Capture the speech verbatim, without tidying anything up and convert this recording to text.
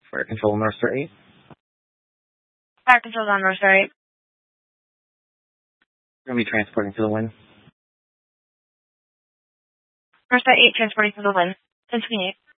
Fire Control, North Star eight. Fire Control's on North Star eight. We're going to be transporting to the wind. North Star eight, transporting to the wind. ten twenty-eight.